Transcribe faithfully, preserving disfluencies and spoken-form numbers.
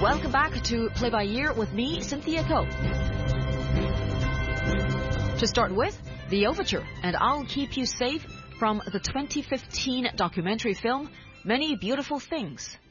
Welcome back to Play by Ear with me, Cynthia Ko. To start with, The Overture and I'll Keep You Safe from the twenty fifteen documentary film Many Beautiful Things.